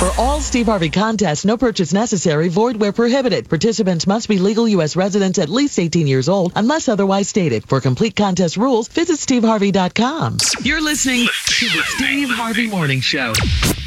For all Steve Harvey contests, no purchase necessary, void where prohibited. Participants must be legal U.S. residents at least 18 years old unless otherwise stated. For complete contest rules, visit steveharvey.com. You're listening to the Steve Harvey Morning Show.